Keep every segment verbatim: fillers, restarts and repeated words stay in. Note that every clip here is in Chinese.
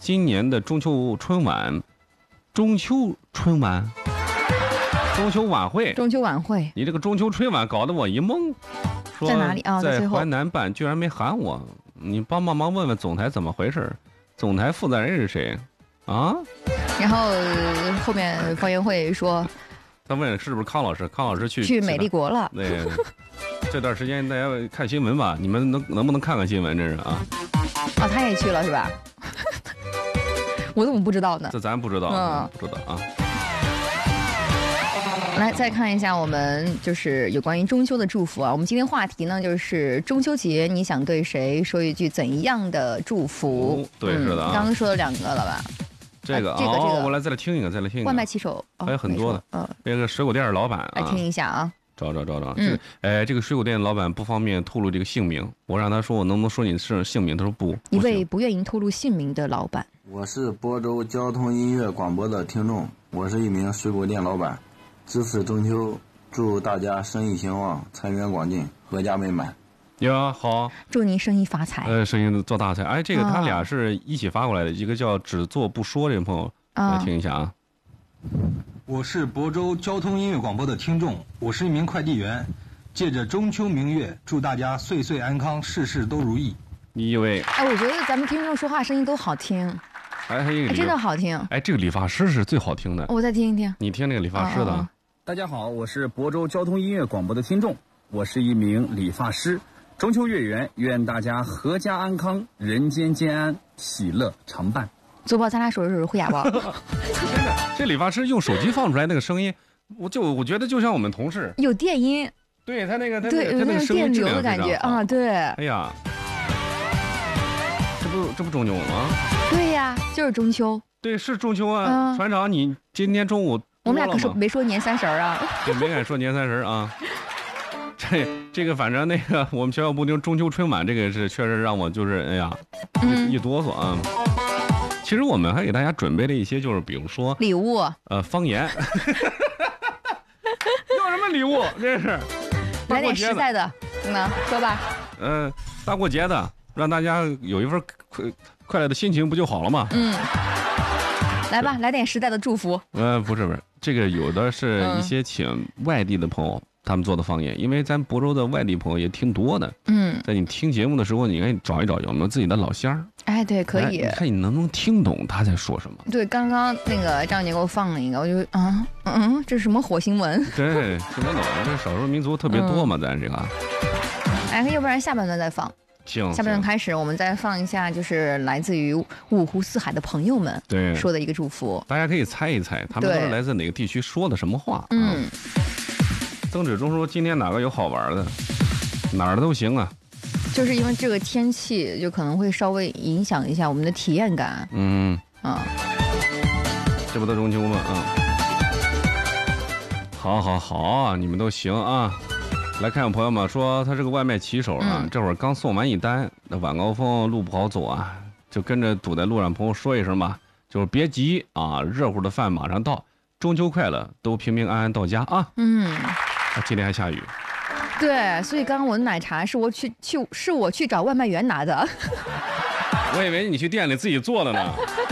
今年的中秋春晚，中秋春晚，中秋晚会， 中秋晚会， 你这个中秋春晚搞得我一懵，说在哪里啊？ 在淮南办居然没喊我，你帮帮忙问问总台怎么回事？总台负责人是谁？啊？ 然后后面方言会说， 他问是不是康老师？康老师去去美丽国了。 对，这段时间大家看新闻吧，你们能能不能看看新闻？这是啊。 啊，他也去了是吧？我怎么不知道呢？ 这咱不知道，嗯，不知道啊。 来，再看一下我们就是有关于中秋的祝福啊。我们今天话题呢就是中秋节，你想对谁说一句怎样的祝福？ 哦、对，是的、啊嗯。刚刚说了两个了吧？ 这个， 啊、这个，这个， 我来再来听一个，再来听一个。 外卖骑手、 哦、还有很多的， 嗯， 那个水果店的老板啊， 来听一下啊。 找找找找，嗯，哎，这个水果店的老板不方便透露这个姓名，我让他说我能不能说你是姓名，他说不。 一位不愿意透露姓名的老板。 我是播州交通音乐广播的听众，我是一名水果店老板，支持中秋，祝大家生意兴旺，财源广进，阖家美满。 呀，好， 祝您生意发财。 呃，生意做大财。哎，这个他俩是一起发过来的，一个叫只做不说这个朋友，来听一下啊。 我是亳州交通音乐广播的听众，我是一名快递员，借着中秋明月，祝大家岁岁安康，事事都如意。 你以为？ 哎，我觉得咱们听众说话声音都好听， 哎，还有一个、 哎、真的好听。 哎，这个理发师是最好听的， 我再听一听。 你听那个理发师的。哦哦大家好，我是亳州交通音乐广播的听众，我是一名理发师。中秋月圆，愿大家阖家安康，人间健安，喜乐常伴。 左宝，咱俩说的是会哑巴。 真的，这理发师用手机放出来那个声音，我就我觉得就像我们同事， 有电音， 对他那个他对他那个声音电流的感觉啊，对。 哎呀，这不这不中秋吗？ 对呀，就是中秋。 对，是中秋啊，嗯、船长，你今天中午我们俩可说没说年三十啊？ 对，没敢说年三十啊。这这个反正那个我们学校部那中秋春晚，这个是确实让我就是哎呀一、嗯、一哆嗦啊。其实我们还给大家准备了一些，就是比如说礼物， 呃，方言。要什么礼物？真是来点实在的，嗯，说吧。 嗯、呃，大过节的，让大家有一份快快乐的心情，不就好了吗？ 嗯。来吧，来点实在的祝福。 呃，不是不是，这个有的是一些请外地的朋友。嗯他们做的方言，因为咱亳州的外地朋友也挺多的。嗯，在你听节目的时候，你可以找一找有没有自己的老乡。 哎，对，可以。 你看你能不能听懂他在说什么？ 对，刚刚那个张姐给我放了一个，我就啊嗯，这是什么火星文？ 对，听不懂。这少数民族特别多嘛，嗯、咱这个。 哎，要不然下半段再放。 行。 下半段开始，我们再放一下，就是来自于五湖四海的朋友们对说的一个祝福。 大家可以猜一猜，他们都是来自哪个地区说的什么话？嗯。曾志忠说：“今天哪个有好玩的？哪儿都行啊。 就是因为这个天气，就可能会稍微影响一下我们的体验感。 嗯啊， 这不都中秋吗？啊，好好好，你们都行啊。来看，朋友们说他是个外卖骑手啊，嗯、这会儿刚送完一单，那晚高峰路不好走啊，就跟着堵在路上朋友说一声吧，就是别急啊，热乎的饭马上到，中秋快乐，都平平安安到家啊。嗯。”今天还下雨， 对，所以刚刚我的奶茶是我去去是我去找外卖员拿的， 我以为你去店里自己做的呢。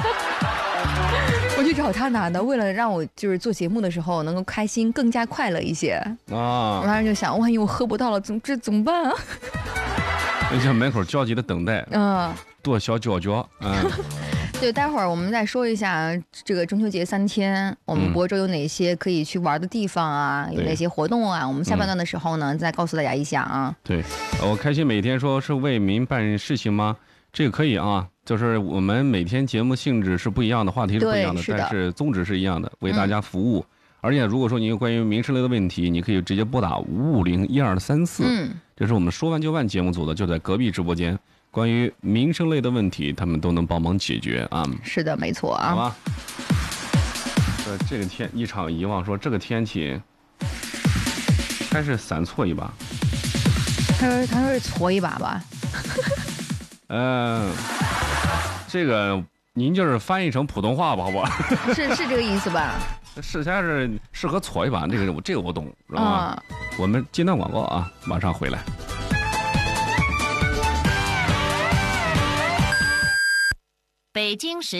我去找他拿的，为了让我就是做节目的时候能够开心，更加快乐一些啊。我当时就想，万一我喝不到了，怎么这怎么办啊？ 就像门口焦急的等待，嗯，多小脚脚，嗯。 对，待会儿我们再说一下这个中秋节三天，我们亳州有哪些可以去玩的地方啊？嗯、有哪些活动啊？我们下半段的时候呢，嗯、再告诉大家一下啊。 对，我开心每天说是为民办事情吗？这个可以啊，就是我们每天节目性质是不一样的，话题是不一样的， 是的但是宗旨是一样的，为大家服务。嗯、而且如果说你有关于民生类的问题，你可以直接拨打五五零一二三四，嗯，这是我们说完就办节目组的，就在隔壁直播间。关于民生类的问题，他们都能帮忙解决啊。 是的，没错啊。 好吧。说这个天一场遗忘，说这个天气还是散搓一把。 他说他说是搓一把吧。 嗯、呃，这个您就是翻译成普通话吧，好不好？ 是是这个意思吧？ 是，它是适合搓一把，这个这个我懂，知道吗？嗯、我们接段广告啊，马上回来。 北京时